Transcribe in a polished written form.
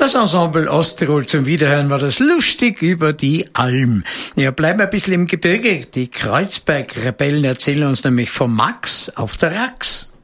Das Ensemble Osttirol zum Wiederhören war das lustig über die Alm. Ja, bleiben wir ein bisschen im Gebirge. Die Kreuzberg-Rebellen erzählen uns nämlich vom Max auf der Rax.